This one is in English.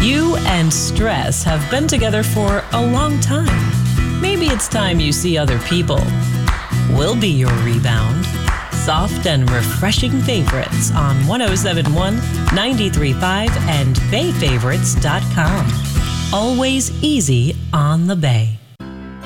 You and stress have been together for a long time. Maybe it's time you see other people. We'll be your rebound. Soft and refreshing favorites on 1071, 93.5, and BayFavorites.com. Always easy on the Bay.